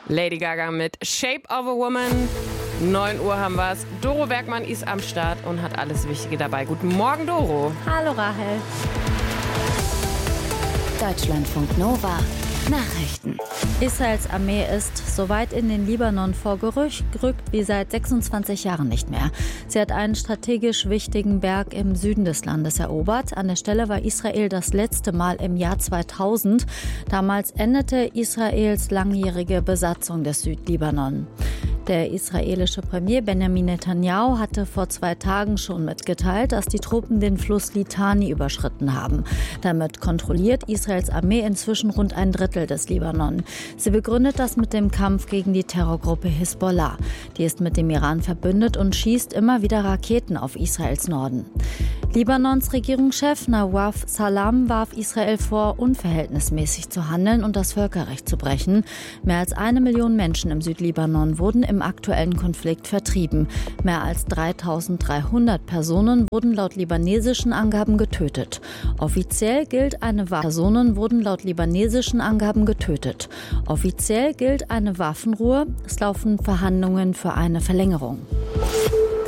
Lady Gaga mit Shape of a Woman. 9 Uhr haben wir es. Doro Bergmann ist am Start und hat alles Wichtige dabei. Guten Morgen, Doro. Hallo, Rahel. Deutschlandfunk Nova. Nachrichten. Israels Armee ist so weit in den Libanon vorgerückt wie seit 26 Jahren nicht mehr. Sie hat einen strategisch wichtigen Berg im Süden des Landes erobert. An der Stelle war Israel das letzte Mal im Jahr 2000. Damals endete Israels langjährige Besatzung des Südlibanon. Der israelische Premier Benjamin Netanyahu hatte vor 2 Tagen schon mitgeteilt, dass die Truppen den Fluss Litani überschritten haben. Damit kontrolliert Israels Armee inzwischen rund 1/3 des Libanon. Sie begründet das mit dem Kampf gegen die Terrorgruppe Hisbollah. Die ist mit dem Iran verbündet und schießt immer wieder Raketen auf Israels Norden. Libanons Regierungschef Nawaf Salam warf Israel vor, unverhältnismäßig zu handeln und das Völkerrecht zu brechen. Mehr als 1 Million Menschen im Südlibanon wurden im aktuellen Konflikt vertrieben. Mehr als 3.300 Personen wurden laut libanesischen Angaben getötet. Offiziell gilt eine Waffenruhe. Es laufen Verhandlungen für eine Verlängerung.